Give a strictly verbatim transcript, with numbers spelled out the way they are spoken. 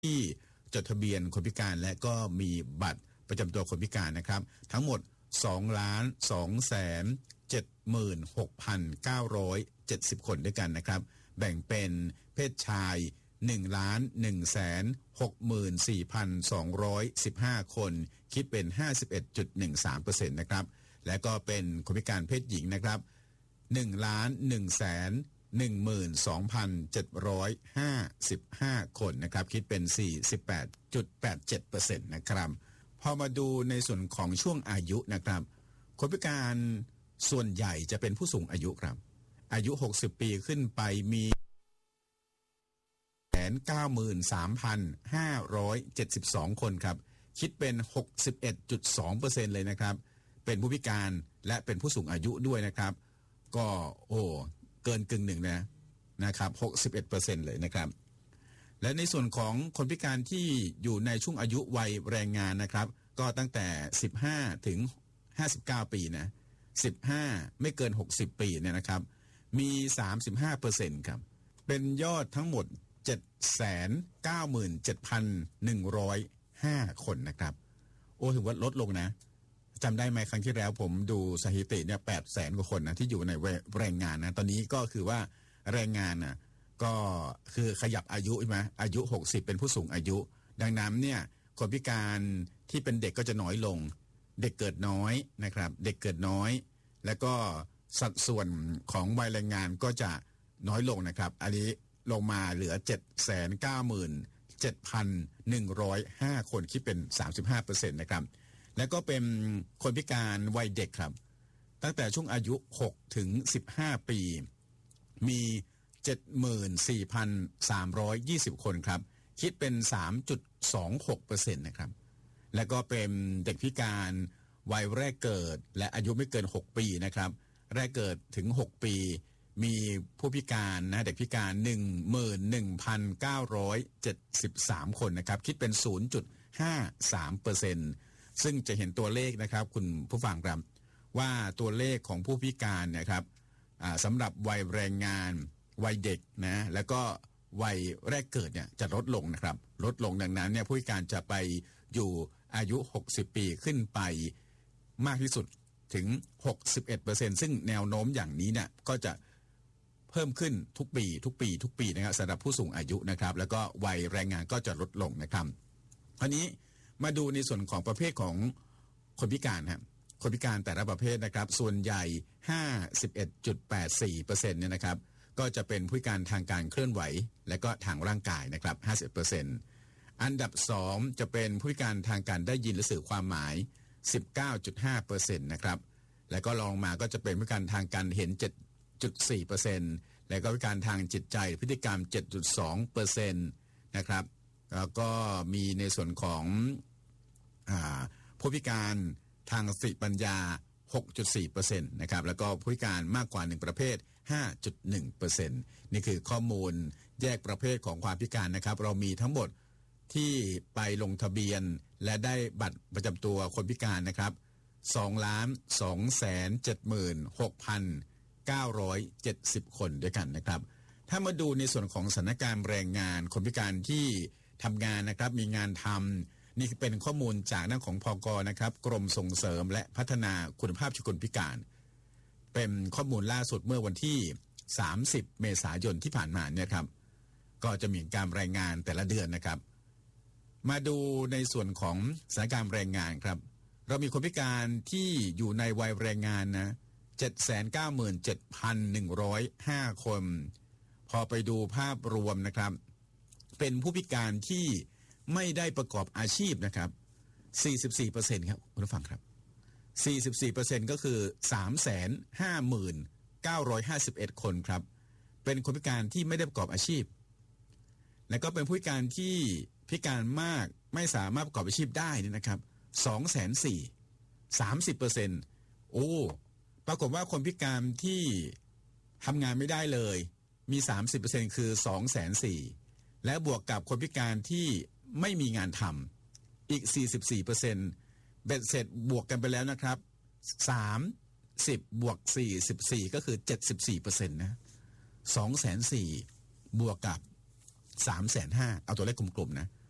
ที่จดทะเบียนคนพิการและก็มีบัตรประจำตัวคนพิการนะครับทั้งหมด สองล้านสองแสนเจ็ดหมื่นหกพันเก้าร้อยเจ็ดสิบ คนด้วยกันนะครับแบ่งเป็นเพศชาย หนึ่งล้านหนึ่งแสนหกหมื่นสี่พันสองร้อยสิบห้า คนคิดเป็น ห้าสิบเอ็ดจุดหนึ่งสามเปอร์เซ็นต์ นะครับและก็เป็นคนพิการเพศหญิงนะครับ หนึ่งล้านหนึ่งแสนหนึ่งหมื่นสองพันเจ็ดร้อยห้าสิบห้า คนนะครับคิดเป็น สี่สิบแปดจุดแปดเจ็ดเปอร์เซ็นต์ นะครับพอมาดูในส่วนของช่วงอายุนะครับคนพิการส่วนใหญ่จะเป็นผู้สูงอายุครับอายุหกสิบปีขึ้นไปมี หนึ่งแสนเก้าหมื่นสามพันห้าร้อยเจ็ดสิบสอง คนครับคิดเป็น หกสิบเอ็ดจุดสองเปอร์เซ็นต์ เลยนะครับเป็นผู้พิการและเป็นผู้สูงอายุด้วยนะครับก็โอ้เกินกึ่งหนึ่งนะนะครับ หกสิบเอ็ดเปอร์เซ็นต์ เลยนะครับและในส่วนของคนพิการที่อยู่ในช่วงอายุวัยแรงงานนะครับก็ตั้งแต่สิบห้าถึงห้าสิบเก้าปีนะสิบห้าไม่เกินหกสิบปีเนี่ยนะครับมี สามสิบห้าเปอร์เซ็นต์ ครับเป็นยอดทั้งหมด เจ็ดแสนเก้าหมื่นเจ็ดพันหนึ่งร้อยห้า คนนะครับโอ้ถือว่าลดลงนะจำได้ไหมครั้งที่แล้วผมดูสถิติเนี่ย แปดแสน กว่าคนนะที่อยู่ในแรงงานนะตอนนี้ก็คือว่าแรงงานนะก็คือขยับอายุใช่ไหมอายุหกสิบเป็นผู้สูงอายุดังนั้นเนี่ยคนพิการที่เป็นเด็กก็จะน้อยลงเด็กเกิดน้อยนะครับเด็กเกิดน้อยแล้วก็สัดส่วนของวัยแรงงานก็จะน้อยลงนะครับอันนี้ลงมาเหลือ เจ็ดแสนเก้าหมื่นเจ็ดพันหนึ่งร้อยห้า คนคิดเป็น สามสิบห้าเปอร์เซ็นต์ นะครับแล้วก็เป็นคนพิการวัยเด็กครับตั้งแต่ช่วงอายุหกถึงสิบห้าปีมี เจ็ดหมื่นสี่พันสามร้อยยี่สิบ คนครับคิดเป็น สามจุดสองหกเปอร์เซ็นต์ นะครับแล้วก็เป็นเด็กพิการวัยแรกเกิดและอายุไม่เกินหกปีนะครับแรกเกิดถึงหกปีมีผู้พิการนะเด็กพิการ หนึ่งหมื่นหนึ่งพันเก้าร้อยเจ็ดสิบสาม คนนะครับคิดเป็น ศูนย์จุดห้าสามเปอร์เซ็นต์ ซึ่งจะเห็นตัวเลขนะครับคุณผู้ฟังครับว่าตัวเลขของผู้พิการนะครับสำหรับวัยแรงงานวัยเด็กนะแล้วก็วัยแรกเกิดเนี่ยจะลดลงนะครับลดลงดังนั้นเนี่ยผู้พิการจะไปอยู่อายุหกสิบปีขึ้นไปมากที่สุดถึง หกสิบเอ็ดเปอร์เซ็นต์ ซึ่งแนวโน้มอย่างนี้เนี่ยก็จะเพิ่มขึ้นทุกปีทุกปีทุกปีนะครับสำหรับผู้สูงอายุนะครับแล้วก็วัยแรงงานก็จะลดลงนะครับคราวนี้มาดูในส่วนของประเภทของคนพิการครับคนพิการแต่ละประเภทนะครับส่วนใหญ่ ห้าสิบเอ็ดจุดแปดสี่เปอร์เซ็นต์ เนี่ยนะครับก็จะเป็นผู้พิการทางการเคลื่อนไหวและก็ทางร่างกายนะครับ ห้าสิบเปอร์เซ็นต์ อันดับสองจะเป็นผู้พิการทางการได้ยินและสื่อความหมาย สิบเก้าจุดห้าเปอร์เซ็นต์ นะครับแล้วก็รองมาก็จะเป็นผู้พิการทางการเห็น เจ็ดจุดสี่เปอร์เซ็นต์ แล้วก็พิการทางจิตใจพฤติกรรม เจ็ดจุดสองเปอร์เซ็นต์ นะครับแล้วก็มีในส่วนของอ่าผู้พิการทางสติปัญญา หกจุดสี่เปอร์เซ็นต์ นะครับแล้วก็ผู้พิการมากกว่าหนึ่งประเภท ห้าจุดหนึ่งเปอร์เซ็นต์ นี่คือข้อมูลแยกประเภทของความพิการนะครับเรามีทั้งหมดที่ไปลงทะเบียนและได้บัตรประจำตัวคนพิการนะครับ สองล้านสองแสนเจ็ดหมื่นหกพันเก้าร้อยเจ็ดสิบ คนด้วยกันนะครับถ้ามาดูในส่วนของสถานการณ์แรงงานคนพิการที่ทำงานนะครับมีงานทำนี่เป็นข้อมูลจากด้านของพก.นะครับกรมส่งเสริมและพัฒนาคุณภาพชีวิตคนพิการเป็นข้อมูลล่าสุดเมื่อวันที่สามสิบเมษายนที่ผ่านมาเนี่ยครับก็จะมีการรายงานแต่ละเดือนนะครับมาดูในส่วนของสถานการณ์แรงงานครับเรามีคนพิการที่อยู่ในวัยแรงงานนะ เจ็ดแสนเก้าหมื่นเจ็ดพันหนึ่งร้อยห้า คนพอไปดูภาพรวมนะครับเป็นผู้พิการที่ไม่ได้ประกอบอาชีพนะครับ สี่สิบสี่เปอร์เซ็นต์ ครับคุณผู้ฟังครับ สี่สิบสี่เปอร์เซ็นต์ ก็คือ สามแสนห้าหมื่นเก้าร้อยห้าสิบเอ็ด คนครับเป็นคนพิการที่ไม่ได้ประกอบอาชีพและก็เป็นผู้พิการที่พิการมากไม่สามารถประกอบอาชีพได้นี่นะครับ สองแสนสี่หมื่น สามสิบเปอร์เซ็นต์ โอ้ปรากฏว่าคนพิการที่ทำงานไม่ได้เลยมี สามสิบเปอร์เซ็นต์ คือ สองแสนสี่หมื่น และบวกกับคนพิการที่ไม่มีงานทำอีก สี่สิบสี่เปอร์เซ็นต์ เบ็ดเสร็จบวกกันไปแล้วนะครับสามสิบบวกสี่สิบสี่ก็คือ เจ็ดสิบสี่เปอร์เซ็นต์ นะ สองแสนสี่หมื่น บวกกับ สามแสนห้าหมื่น เอาตัวเลขกลมๆนะ